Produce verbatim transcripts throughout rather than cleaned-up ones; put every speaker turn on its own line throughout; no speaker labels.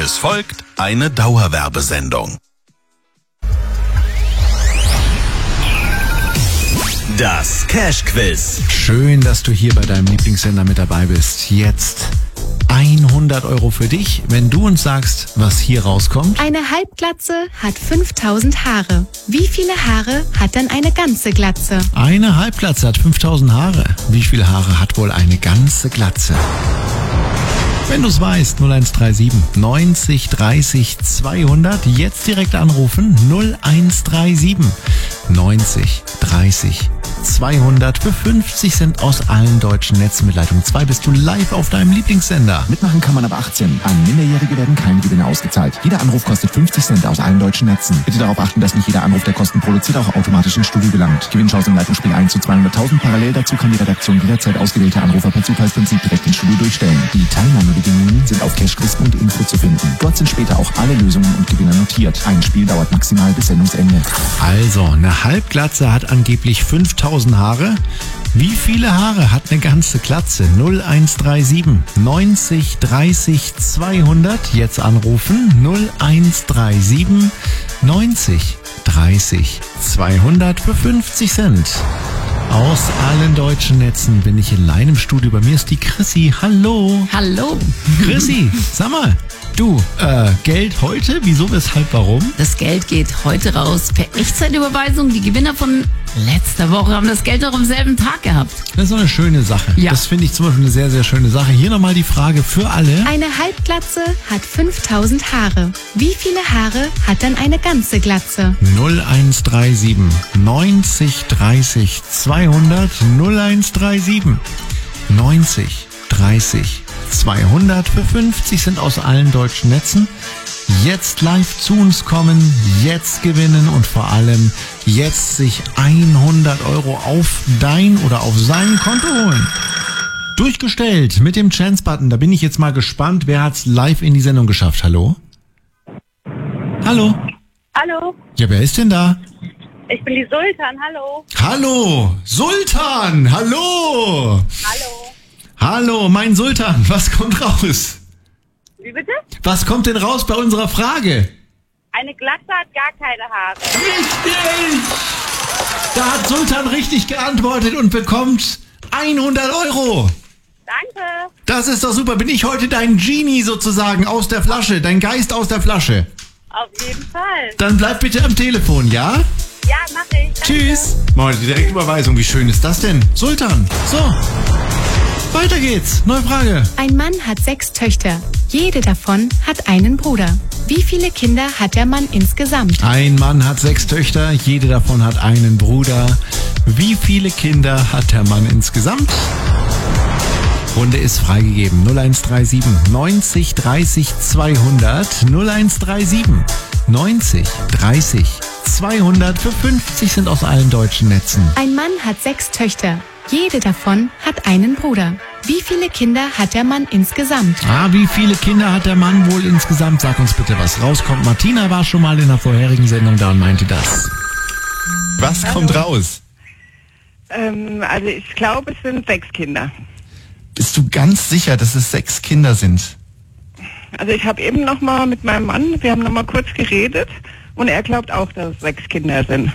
Es folgt eine Dauerwerbesendung. Das Cash-Quiz.
Schön, dass du hier bei deinem Lieblingssender mit dabei bist. Jetzt hundert Euro für dich, wenn du uns sagst, was hier rauskommt.
Eine Halbglatze hat fünftausend Haare. Wie viele Haare hat dann eine ganze Glatze?
Eine Halbglatze hat fünftausend Haare. Wie viele Haare hat wohl eine ganze Glatze? Wenn du es weißt, null eins drei sieben neunzig dreißig zweihundert. Jetzt direkt anrufen. null eins drei sieben neunzig dreißig zweihundert. Für fünfzig Cent aus allen deutschen Netzen mit Leitung zwei bist du live auf deinem Lieblingssender.
Mitmachen kann man ab achtzehn. An Minderjährige werden keine Gewinne ausgezahlt. Jeder Anruf kostet fünfzig Cent aus allen deutschen Netzen. Bitte darauf achten, dass nicht jeder Anruf, der Kosten produziert, auch automatisch ins Studio gelangt. Gewinnchance im Leitungsspiel eins zu zweihunderttausend. Parallel dazu kann die Redaktion jederzeit ausgewählte Anrufer per Zufallsprinzip direkt ins Studio durchstellen. Die Teilnahmebedingungen sind auf cashquiz punkt info zu finden. Dort sind später auch alle Lösungen und Gewinner notiert. Ein Spiel dauert maximal bis Sendungsende.
Also, eine Halbglatze hat angeblich fünftausend Haare. Wie viele Haare hat eine ganze Glatze? null eins drei sieben neunzig dreißig zweihundert. Jetzt anrufen. null eins drei sieben neunzig dreißig zweihundert für fünfzig Cent. Aus allen deutschen Netzen bin ich allein im Studio. Bei mir ist die Chrissy. Hallo.
Hallo.
Chrissy, sag mal, du, äh, Geld heute? Wieso, weshalb, warum?
Das Geld geht heute raus per Echtzeitüberweisung. Die Gewinner von letzter Woche haben das Geld noch am selben Tag gehabt.
Das ist so eine schöne Sache.
Ja.
Das finde ich zum Beispiel eine sehr, sehr schöne Sache. Hier nochmal die Frage für alle.
Eine Halbglatze hat fünftausend Haare. Wie viele Haare hat dann eine ganze Glatze?
null eins drei sieben neunzig dreißig zweihundert. null eins drei sieben neunzig dreißig zweihundert für fünfzig Cent aus allen deutschen Netzen. Jetzt live zu uns kommen, jetzt gewinnen und vor allem jetzt sich hundert Euro auf dein oder auf sein Konto holen. Durchgestellt mit dem Chance-Button. Da bin ich jetzt mal gespannt, wer hat's live in die Sendung geschafft. Hallo? Hallo?
Hallo,
Ja, wer ist denn da?
ich bin die Sultan, hallo.
Hallo, Sultan, hallo.
Hallo.
Hallo, mein Sultan, was kommt raus?
Wie bitte?
Was kommt denn raus bei unserer Frage?
Eine Glatze hat gar keine Haare.
Richtig! Da hat Sultan richtig geantwortet und bekommt hundert Euro.
Danke.
Das ist doch super. Bin ich heute dein Genie sozusagen aus der Flasche, dein Geist aus der Flasche?
Auf jeden Fall.
Dann bleib bitte am Telefon, ja?
Ja, mach ich. Danke.
Tschüss. Mal die Direktüberweisung, wie schön ist das denn? Sultan, so. Weiter geht's. Neue Frage.
Ein Mann hat sechs Töchter. Jede davon hat einen Bruder. Wie viele Kinder hat der Mann insgesamt?
Ein Mann hat sechs Töchter, jede davon hat einen Bruder. Wie viele Kinder hat der Mann insgesamt? Runde ist freigegeben. null eins drei sieben neunzig dreißig zweihundert. null eins drei sieben neunzig dreißig zweihundert für fünfzig Cent aus allen deutschen Netzen.
Ein Mann hat sechs Töchter. Jede davon hat einen Bruder. Wie viele Kinder hat der Mann insgesamt?
Ah, wie viele Kinder hat der Mann wohl insgesamt? Sag uns bitte, was rauskommt. Martina war schon mal in der vorherigen Sendung da und meinte das. Was
Hallo.
kommt raus?
Ähm, also ich glaube, es sind sechs Kinder.
Bist du ganz sicher, dass es sechs Kinder sind?
Also ich habe eben noch mal mit meinem Mann, wir haben noch mal kurz geredet und er glaubt auch, dass es sechs Kinder sind.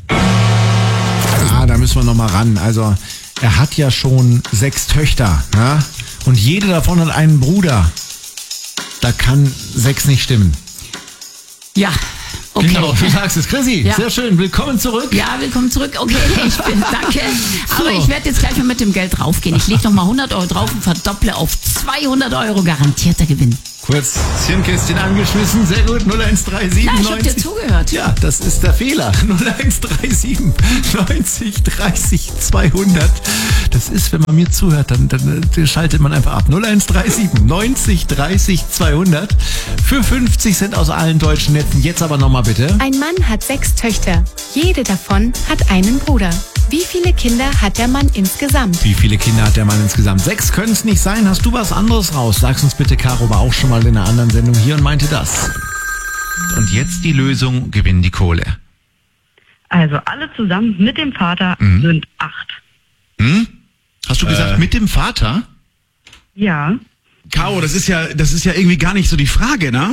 Ah, da müssen wir noch mal ran. Also er hat ja schon sechs Töchter, ja? Und jede davon hat einen Bruder. Da kann sechs nicht stimmen.
Ja, okay.
Genau, du sagst es. Chrissy,
Ja.
sehr schön. Willkommen zurück.
Ja, willkommen zurück. Okay, ich bin, danke. Aber
So.
ich werde jetzt gleich mal mit dem Geld draufgehen. Ich lege noch mal hundert Euro drauf und verdopple auf zweihundert Euro garantierter Gewinn.
Kurz das Hirnkästchen angeschmissen. Sehr gut. null eins drei sieben
Na, ich hab dir zugehört.
Ja, das ist der Fehler. null eins drei sieben neunzig dreißig zweihundert. Das ist, wenn man mir zuhört, dann, dann, dann schaltet man einfach ab. null eins drei sieben neunzig dreißig zweihundert für fünfzig Cent aus allen deutschen Netzen. Jetzt aber nochmal bitte.
Ein Mann hat sechs Töchter. Jede davon hat einen Bruder. Wie viele Kinder hat der Mann insgesamt?
Wie viele Kinder hat der Mann insgesamt? Sechs können es nicht sein. Hast du was anderes raus? Sag's uns bitte. Caro war auch schon mal in einer anderen Sendung hier und meinte das. Und jetzt die Lösung, gewinnen die Kohle.
Also alle zusammen mit dem Vater
Mhm.
sind acht.
Hm? Hast du gesagt, mit dem Vater?
Ja.
Caro, das ist ja, das ist ja irgendwie gar nicht so die Frage, ne?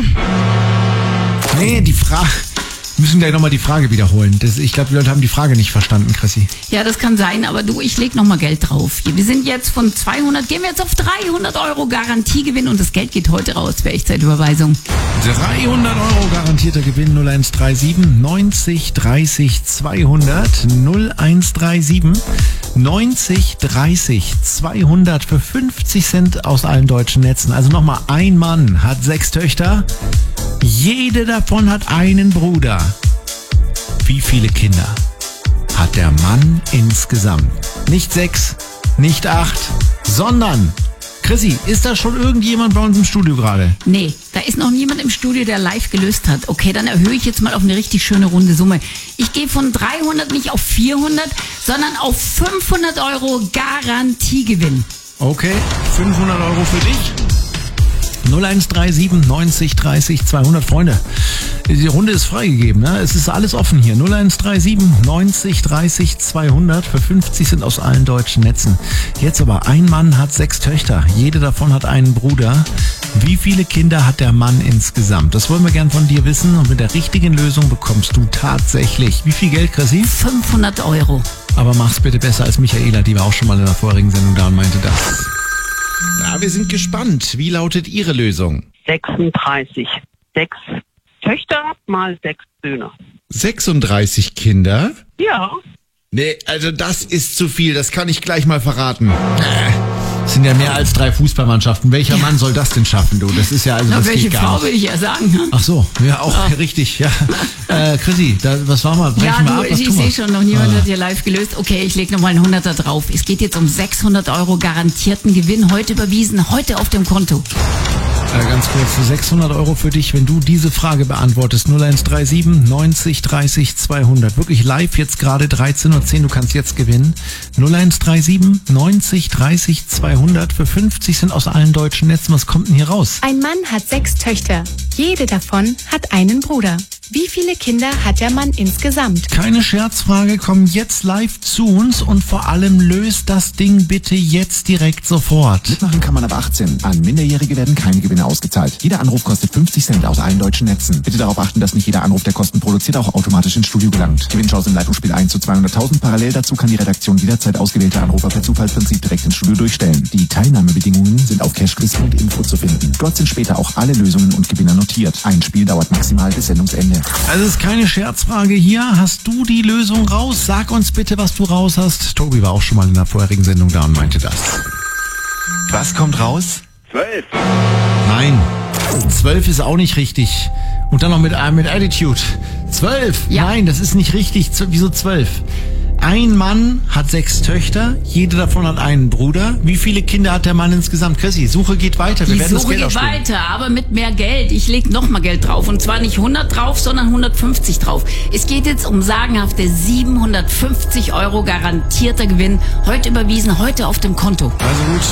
Nee, die Frage... Wir müssen gleich nochmal die Frage wiederholen. Das, ich glaube, die Leute haben die Frage nicht verstanden, Chrissy.
Ja, das kann sein, aber du, ich leg nochmal Geld drauf. Wir sind jetzt von zweihundert, gehen wir jetzt auf dreihundert Euro Garantiegewinn und das Geld geht heute raus für Echtzeitüberweisung.
dreihundert Euro garantierter Gewinn null eins drei sieben neunzig dreißig zweihundert null eins drei sieben neunzig dreißig zweihundert für fünfzig Cent aus allen deutschen Netzen. Also nochmal, ein Mann hat sechs Töchter. Jede davon hat einen Bruder. Wie viele Kinder hat der Mann insgesamt? Nicht sechs, nicht acht, sondern... Chrissy, ist da schon irgendjemand bei uns im Studio gerade?
Nee, da ist noch niemand im Studio, der live gelöst hat. Okay, dann erhöhe ich jetzt mal auf eine richtig schöne runde Summe. Ich gehe von dreihundert nicht auf vierhundert, sondern auf fünfhundert Euro Garantiegewinn.
Okay, fünfhundert Euro für dich. null eins drei sieben neunzig dreißig zweihundert. Freunde, die Runde ist freigegeben, ne? Es ist alles offen hier. null eins drei sieben neunzig dreißig zweihundert für fünfzig sind aus allen deutschen Netzen. Jetzt aber, ein Mann hat sechs Töchter. Jede davon hat einen Bruder. Wie viele Kinder hat der Mann insgesamt? Das wollen wir gern von dir wissen. Und mit der richtigen Lösung bekommst du tatsächlich, wie viel Geld, Chrissy?
fünfhundert Euro.
Aber mach's bitte besser als Michaela, die war auch schon mal in der vorherigen Sendung da und meinte das. Ja, wir sind gespannt. Wie lautet Ihre Lösung?
sechsunddreißig. Sechs Töchter mal sechs Söhne.
sechsunddreißig Kinder?
Ja.
Nee, also das ist zu viel. Das kann ich gleich mal verraten. Äh, das sind ja mehr als drei Fußballmannschaften. Welcher ja. Mann soll das denn schaffen, du? Das ist ja also
Na,
das
welche
geht gar
Frau
nicht.
will ich ja sagen. Ne?
Ach so, ja, auch ja. richtig. Ja. äh, Chrissy, da, was war mal? Brechen
ja,
wir
du,
ab, was
ich,
tun
ich
wir?
sehe schon, noch niemand
ah.
hat hier live gelöst. Okay, ich lege nochmal einen Hunderter drauf. Es geht jetzt um sechshundert Euro garantierten Gewinn. Heute überwiesen, heute auf dem Konto.
Äh, ganz kurz, sechshundert Euro für dich, wenn du diese Frage beantwortest. null eins drei sieben neunzig dreißig zweihundert. Wirklich live, jetzt gerade dreizehn Uhr zehn, du kannst jetzt gewinnen. null eins drei sieben neunzig dreißig zweihundert für fünfzig sind aus allen deutschen Netzen. Was kommt denn hier raus?
Ein Mann hat sechs Töchter. Jede davon hat einen Bruder. Wie viele Kinder hat der Mann insgesamt?
Keine Scherzfrage, komm jetzt live zu uns und vor allem löst das Ding bitte jetzt direkt sofort.
Mitmachen kann man ab achtzehn. An Minderjährige werden keine Gewinne ausgezahlt. Jeder Anruf kostet fünfzig Cent aus allen deutschen Netzen. Bitte darauf achten, dass nicht jeder Anruf, der Kosten produziert, auch automatisch ins Studio gelangt. Gewinnchance im Leitungsspiel eins zu zweihunderttausend. Parallel dazu kann die Redaktion jederzeit ausgewählte Anrufer per Zufallsprinzip direkt ins Studio durchstellen. Die Teilnahmebedingungen sind auf cashquiz punkt info zu finden. Dort sind später auch alle Lösungen und Gewinner notiert. Ein Spiel dauert maximal bis Sendungsende.
Also es ist keine Scherzfrage hier. Hast du die Lösung raus? Sag uns bitte, was du raus hast. Tobi war auch schon mal in der vorherigen Sendung da und meinte das.
Was kommt raus?
Zwölf.
Nein, zwölf ist auch nicht richtig. Und dann noch mit, mit Attitude. Zwölf?
Ja.
Nein, das ist nicht richtig. Z- Wieso zwölf? Ein Mann hat sechs Töchter, jede davon hat einen Bruder. Wie viele Kinder hat der Mann insgesamt? Chrissy, Suche geht weiter. Wir
Die
werden das
Suche
Geld
geht
ausspielen.
weiter, aber mit mehr Geld. Ich leg noch mal Geld drauf. Und zwar nicht hundert drauf, sondern hundertfünfzig drauf. Es geht jetzt um sagenhafte siebenhundertfünfzig Euro garantierter Gewinn. Heute überwiesen, heute auf dem Konto.
Also gut.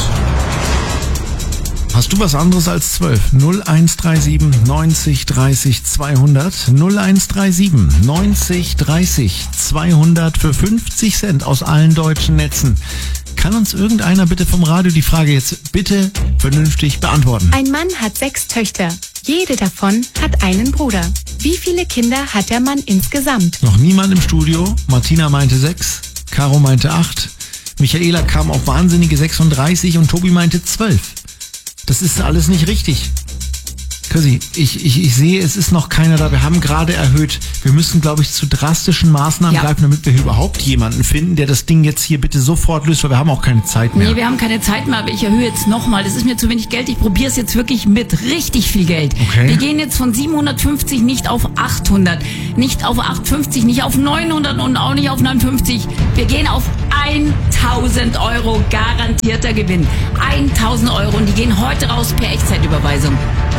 Hast du was anderes als zwölf? null eins drei sieben neunzig dreißig zweihundert. null eins drei sieben neunzig dreißig zweihundert für fünfzig Cent aus allen deutschen Netzen. Kann uns irgendeiner bitte vom Radio die Frage jetzt bitte vernünftig beantworten?
Ein Mann hat sechs Töchter. Jede davon hat einen Bruder. Wie viele Kinder hat der Mann insgesamt?
Noch niemand im Studio. Martina meinte sechs, Caro meinte acht, Michaela kam auf wahnsinnige sechsunddreißig und Tobi meinte zwölf. Das ist alles nicht richtig. Chrissy, ich, ich, ich sehe, es ist noch keiner da. Wir haben gerade erhöht. Wir müssen, glaube ich, zu drastischen Maßnahmen
Ja.
greifen, damit wir hier überhaupt jemanden finden, der das Ding jetzt hier bitte sofort löst, weil wir haben auch keine Zeit mehr.
Nee, wir haben keine Zeit mehr, aber ich erhöhe jetzt nochmal. Das ist mir zu wenig Geld. Ich probiere es jetzt wirklich mit richtig viel Geld.
Okay.
Wir gehen jetzt von siebenhundertfünfzig nicht auf achthundert, nicht auf achthundertfünfzig, nicht auf neunhundert und auch nicht auf neunundfünfzig. Wir gehen auf tausend Euro garantierter Gewinn. tausend Euro und die gehen heute raus per Echtzeitüberweisung.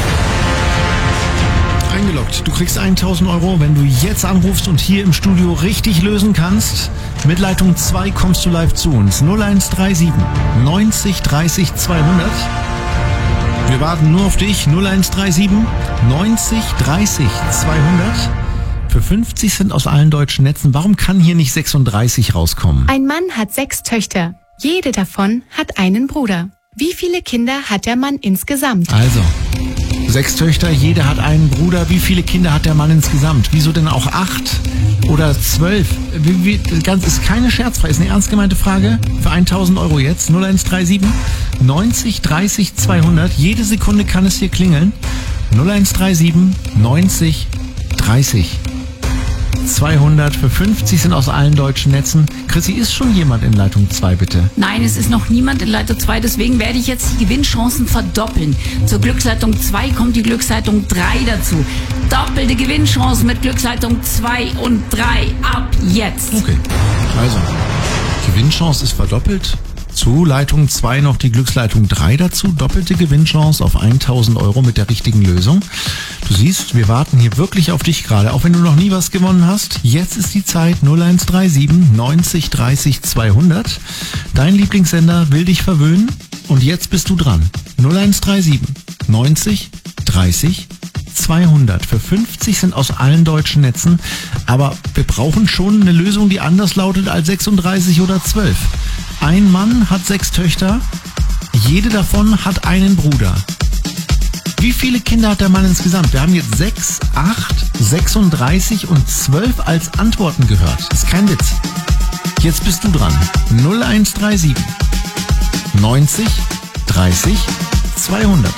Eingeloggt. Du kriegst tausend Euro, wenn du jetzt anrufst und hier im Studio richtig lösen kannst. Mit Leitung zwei kommst du live zu uns. null eins drei sieben neunzig dreißig zweihundert. Wir warten nur auf dich. null eins drei sieben neunzig dreißig zweihundert. Für fünfzig Cent aus allen deutschen Netzen. Warum kann hier nicht sechsunddreißig rauskommen?
Ein Mann hat sechs Töchter. Jede davon hat einen Bruder. Wie viele Kinder hat der Mann insgesamt?
Also, sechs Töchter, jede hat einen Bruder. Wie viele Kinder hat der Mann insgesamt? Wieso denn auch acht oder zwölf? Wie, wie, ganz, ist keine Scherzfrage, ist eine ernst gemeinte Frage. Für tausend Euro jetzt. null eins drei sieben neunzig dreißig zweihundert. Jede Sekunde kann es hier klingeln. null eins drei sieben neunzig dreißig zweihundert. Für fünfzig sind aus allen deutschen Netzen. Chrissy, ist schon jemand in Leitung zwei, bitte?
Nein, es ist noch niemand in Leitung zwei, deswegen werde ich jetzt die Gewinnchancen verdoppeln. Zur Glücksleitung zwei kommt die Glücksleitung drei dazu. Doppelte Gewinnchance mit Glücksleitung zwei und drei ab jetzt.
Okay, also Gewinnchance ist verdoppelt. Zu Leitung zwei noch die Glücksleitung drei dazu. Doppelte Gewinnchance auf tausend Euro mit der richtigen Lösung. Du siehst, wir warten hier wirklich auf dich gerade, auch wenn du noch nie was gewonnen hast. Jetzt ist die Zeit null eins drei sieben neunzig dreißig zweihundert. Dein Lieblingssender will dich verwöhnen und jetzt bist du dran. null eins drei sieben neunzig dreißig zweihundert. Für fünfzig sind aus allen deutschen Netzen, aber wir brauchen schon eine Lösung, die anders lautet als sechsunddreißig oder zwölf. Ein Mann hat sechs Töchter, jede davon hat einen Bruder. Wie viele Kinder hat der Mann insgesamt? Wir haben jetzt sechs, acht, sechsunddreißig und zwölf als Antworten gehört. Ist kein Witz. Jetzt bist du dran. null eins drei sieben neunzig dreißig zweihundert.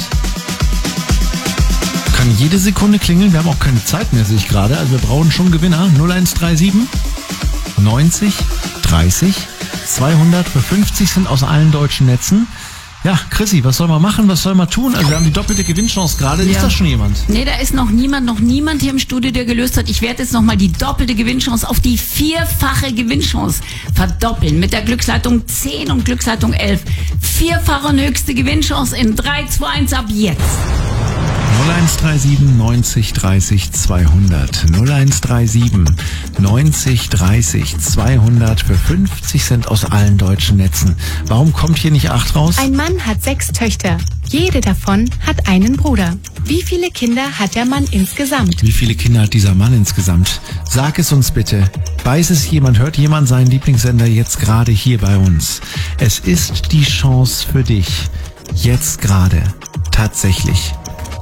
Kann jede Sekunde klingeln. Wir haben auch keine Zeit mehr, sehe ich gerade. Also wir brauchen schon Gewinner. null eins drei sieben neunzig dreißig zweihundert. Für fünfzig sind aus allen deutschen Netzen. Ja, Chrissy, was soll man machen? Was soll man tun? Also wir haben die doppelte Gewinnchance gerade.
Ja.
Ist das schon jemand?
Nee, da ist noch niemand, noch niemand hier im Studio, der gelöst hat. Ich werde jetzt nochmal die doppelte Gewinnchance auf die vierfache Gewinnchance verdoppeln. Mit der Glücksleitung zehn und Glücksleitung elf. Vierfache und höchste Gewinnchance in drei, zwei, eins ab jetzt.
null eins drei sieben neunzig dreißig zweihundert. null eins drei sieben neunzig dreißig zweihundert. Für fünfzig Cent aus allen deutschen Netzen. Warum kommt hier nicht acht raus?
Ein Mann hat sechs Töchter. Jede davon hat einen Bruder. Wie viele Kinder hat der Mann insgesamt?
Wie viele Kinder hat dieser Mann insgesamt? Sag es uns bitte. Weiß es jemand, hört jemand seinen Lieblingssender jetzt gerade hier bei uns? Es ist die Chance für dich, jetzt gerade tatsächlich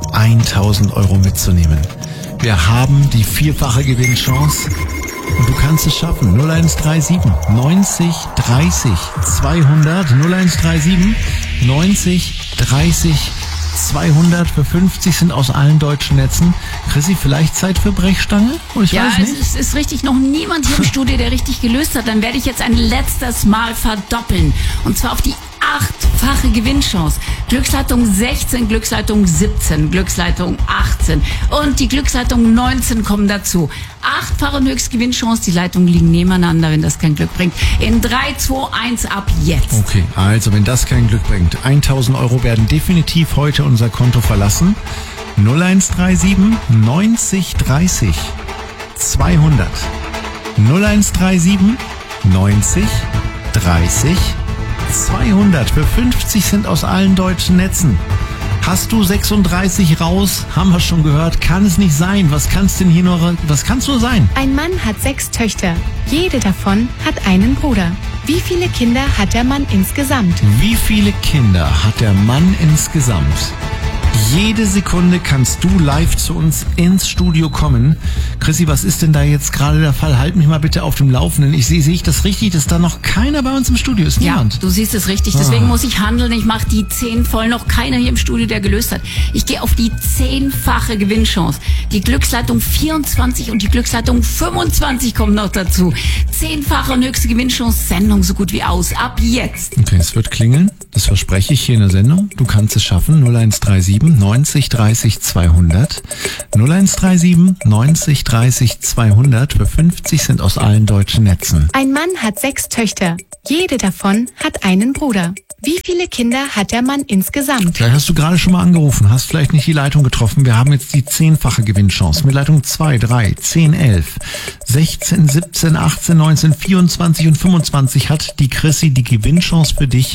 tausend Euro mitzunehmen. Wir haben die vierfache Gewinnchance und du kannst es schaffen. null eins drei sieben neunzig dreißig zweihundert. null eins drei sieben neunzig dreißig zweihundert. Für fünfzig sind aus allen deutschen Netzen. Chrissy, vielleicht Zeit für Brechstange? Oh, ich
ja,
weiß nicht.
es ist, ist richtig. Noch niemand hier im Studio, der richtig gelöst hat. Dann werde ich jetzt ein letztes Mal verdoppeln. Und zwar auf die achtfache Gewinnchance. Glücksleitung sechzehn, Glücksleitung siebzehn, Glücksleitung achtzehn und die Glücksleitung neunzehn kommen dazu. Achtfache und höchste Gewinnchance. Die Leitungen liegen nebeneinander, wenn das kein Glück bringt. In drei, zwei, eins ab jetzt.
Okay, also wenn das kein Glück bringt. tausend Euro werden definitiv heute unser Konto verlassen. null eins drei sieben neunzig dreißig zweihundert. null eins drei sieben neunzig dreißig zweihundert. Für fünfzig sind aus allen deutschen Netzen. Hast du sechsunddreißig raus? Haben wir schon gehört. Kann es nicht sein. Was kann's denn hier noch, was kann's nur sein?
Ein Mann hat sechs Töchter. Jede davon hat einen Bruder. Wie viele Kinder hat der Mann insgesamt?
Wie viele Kinder hat der Mann insgesamt? Jede Sekunde kannst du live zu uns ins Studio kommen. Chrissy, was ist denn da jetzt gerade der Fall? Halt mich mal bitte auf dem Laufenden. Ich sehe, sehe ich das richtig, dass da noch keiner bei uns im Studio ist? Niemand?
Ja, du siehst es richtig. Deswegen ah. muss ich handeln. Ich mache die zehn voll. Noch keiner hier im Studio, der gelöst hat. Ich gehe auf die zehnfache Gewinnchance. Die Glücksleitung vierundzwanzig und die Glücksleitung fünfundzwanzig kommen noch dazu. Zehnfache und höchste Gewinnchance. Sendung so gut wie aus. Ab jetzt.
Okay, es wird klingeln. Das verspreche ich hier in der Sendung. Du kannst es schaffen. null eins drei sieben neunzig dreißig zweihundert. null eins drei sieben neunzig dreißig zweihundert. Für fünfzig sind aus allen deutschen Netzen.
Ein Mann hat sechs Töchter. Jede davon hat einen Bruder. Wie viele Kinder hat der Mann insgesamt?
Vielleicht hast du gerade schon mal angerufen, hast vielleicht nicht die Leitung getroffen. Wir haben jetzt die zehnfache Gewinnchance mit Leitung zwei, drei, zehn, elf, sechzehn, siebzehn, achtzehn, neunzehn, vierundzwanzig und fünfundzwanzig hat die Chrissy die Gewinnchance für dich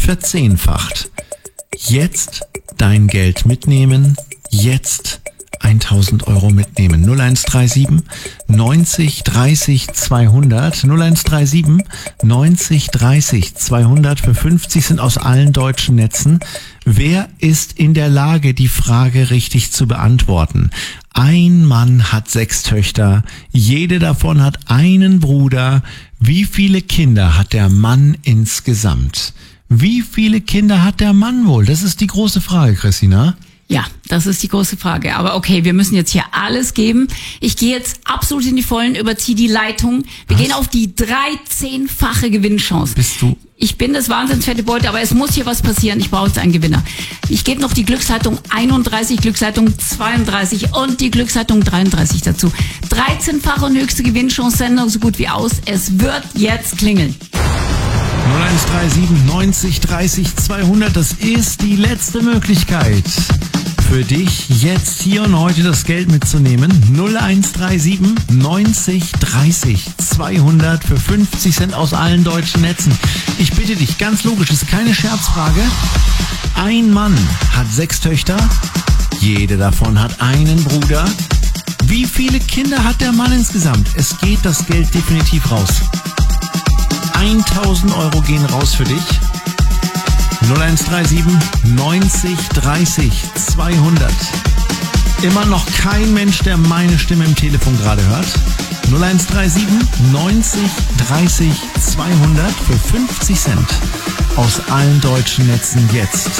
verzehnfacht. Jetzt dein Geld mitnehmen, jetzt ein tausend Euro mitnehmen. null eins drei sieben neunzig dreißig zweihundert. null eins drei sieben neunzig dreißig zweihundert für fünfzig sind aus allen deutschen Netzen. Wer ist in der Lage, die Frage richtig zu beantworten? Ein Mann hat sechs Töchter. Jede davon hat einen Bruder. Wie viele Kinder hat der Mann insgesamt? Wie viele Kinder hat der Mann wohl? Das ist die große Frage, Christina.
Ja, das ist die große Frage. Aber okay, wir müssen jetzt hier alles geben. Ich gehe jetzt absolut in die Vollen, überziehe die Leitung. Wir Was? gehen auf die dreizehnfache Gewinnchance.
Bist du?
Ich bin das wahnsinnsfette Beute, aber es muss hier was passieren. Ich brauche jetzt einen Gewinner. Ich gebe noch die Glücksleitung einunddreißig, Glücksleitung zweiunddreißig und die Glücksleitung dreiunddreißig dazu. dreizehnfache und höchste Gewinnchance, Sendung so gut wie aus. Es wird jetzt klingeln.
null eins drei sieben neunzig dreißig zweihundert, das ist die letzte Möglichkeit für dich, jetzt hier und heute das Geld mitzunehmen. null eins drei sieben neunzig dreißig zweihundert für fünfzig Cent aus allen deutschen Netzen. Ich bitte dich, ganz logisch, ist keine Scherzfrage. Ein Mann hat sechs Töchter, jede davon hat einen Bruder. Wie viele Kinder hat der Mann insgesamt? Es geht das Geld definitiv raus. tausend Euro gehen raus für dich. null eins drei sieben neunzig dreißig zweihundert. Immer noch kein Mensch, der meine Stimme im Telefon gerade hört. null eins drei sieben neunzig dreißig zweihundert für fünfzig Cent aus allen deutschen Netzen jetzt.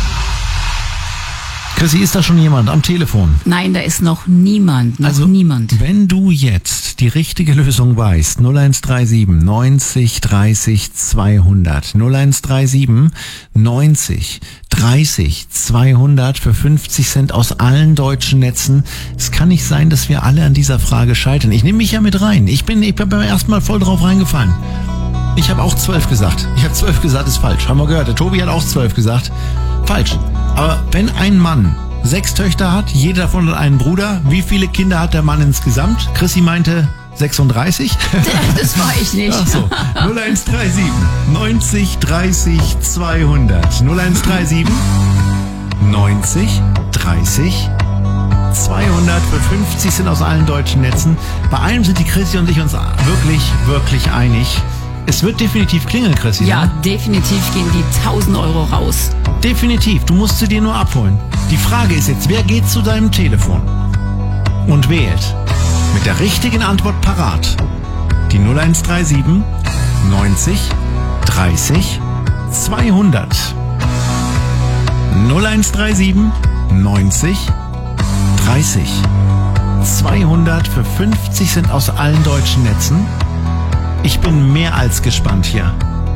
Chrissy, ist da schon jemand am Telefon?
Nein, da ist noch niemand, noch
also,
niemand.
Wenn du jetzt die richtige Lösung weißt, null eins drei sieben neunzig dreißig zweihundert, null eins drei sieben neunzig dreißig zweihundert für fünfzig Cent aus allen deutschen Netzen. Es kann nicht sein, dass wir alle an dieser Frage scheitern. Ich nehme mich ja mit rein. Ich bin, ich bin beim ersten Mal voll drauf reingefallen. Ich habe auch zwölf gesagt. Ich habe zwölf gesagt, ist falsch. Haben wir gehört. Der Tobi hat auch zwölf gesagt. Falsch. Aber wenn ein Mann sechs Töchter hat, jeder davon hat einen Bruder, wie viele Kinder hat der Mann insgesamt? Chrissy meinte sechsunddreißig.
Das war ich nicht.
Ach so. null eins drei sieben neunzig dreißig zweihundert. null eins drei sieben neunzig dreißig zweihundert für fünfzig sind aus allen deutschen Netzen. Bei einem sind die Chrissy und ich uns wirklich, wirklich einig. Es wird definitiv klingeln, Chrissy.
Ja,
ne?
definitiv gehen die tausend Euro raus.
Definitiv, du musst sie dir nur abholen. Die Frage ist jetzt, wer geht zu deinem Telefon und wählt mit der richtigen Antwort parat die null eins drei sieben neunzig dreißig zweihundert. null eins drei sieben neunzig dreißig zweihundert für fünfzig sind aus allen deutschen Netzen. Ich bin mehr als gespannt hier.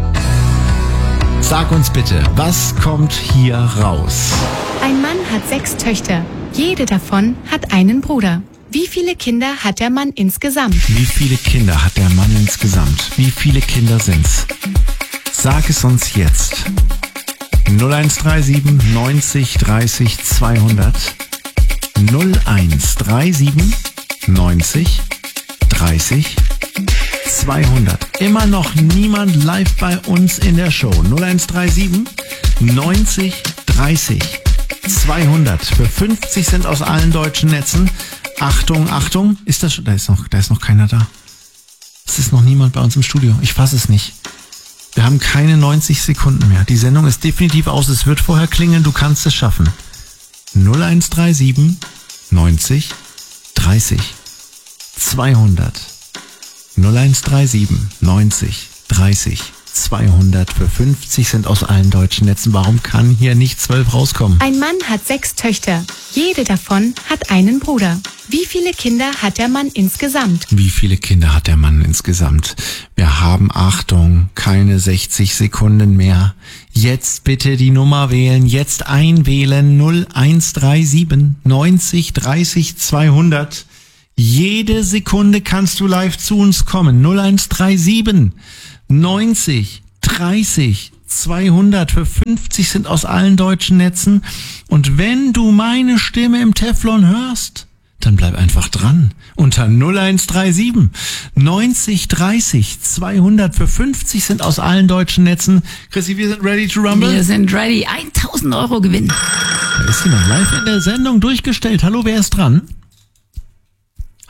Sag uns bitte, was kommt hier raus?
Ein Mann hat sechs Töchter. Jede davon hat einen Bruder. Wie viele Kinder hat der Mann insgesamt?
Wie viele Kinder hat der Mann insgesamt? Wie viele Kinder sind's? Sag es uns jetzt. null eins drei sieben neunzig dreißig zweihundert. null eins drei sieben neunzig dreißig zweihundert. Immer noch niemand live bei uns in der Show. null eins drei sieben neunzig dreißig zweihundert für fünfzig Cent aus allen deutschen Netzen. Achtung, Achtung, ist das schon? Da ist noch, da ist noch keiner da. Es ist noch niemand bei uns im Studio. Ich fasse es nicht. Wir haben keine neunzig Sekunden mehr. Die Sendung ist definitiv aus. Es wird vorher klingeln. Du kannst es schaffen. null eins drei sieben neunzig dreißig zweihundert. null eins drei sieben neunzig dreißig zweihundert für fünfzig Cent aus allen deutschen Netzen. Warum kann hier nicht zwölf rauskommen?
Ein Mann hat sechs Töchter. Jede davon hat einen Bruder. Wie viele Kinder hat der Mann insgesamt?
Wie viele Kinder hat der Mann insgesamt? Wir haben, Achtung, keine sechzig Sekunden mehr. Jetzt bitte die Nummer wählen. Jetzt einwählen. null eins drei sieben neunzig dreißig zweihundert. Jede Sekunde kannst du live zu uns kommen. null eins drei sieben neunzig dreißig zweihundert für fünfzig sind aus allen deutschen Netzen. Und wenn du meine Stimme im Teflon hörst, dann bleib einfach dran. Unter null eins drei sieben neunzig dreißig zweihundert für fünfzig sind aus allen deutschen Netzen. Chrissy, wir sind ready to rumble.
Wir sind ready. tausend Euro Gewinn.
Da ist jemand live in der Sendung durchgestellt. Hallo, wer ist dran?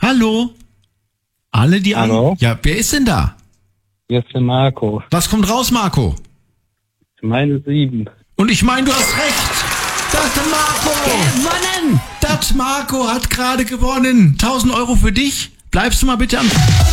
Hallo? Alle, die an...
Hallo?
Ja, wer ist denn da?
Hier ist der Marco.
Was kommt raus, Marco?
Ich meine sieben.
Und ich meine, du hast recht. Das ist der Marco.
Gewonnen!
Das Marco hat gerade gewonnen. tausend Euro für dich. Bleibst du mal bitte am...